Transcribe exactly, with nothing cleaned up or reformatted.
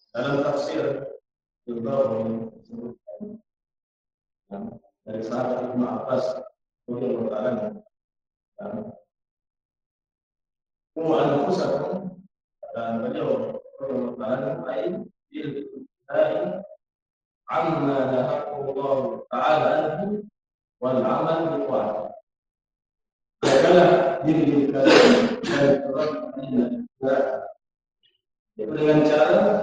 Dalam tafsir Al-Baghawi disebutkan dari sahabat Ibnu Abbas radhiyallahu anhu, "Qu anfusakum," dan beliau radhiyallahu anhu ay bil ibtidai amma nahaqqullah ta'ala anhu wal amal bi ta'ati. Jagalah diri kalian dari perbuatan yang tidak, yaitu dengan cara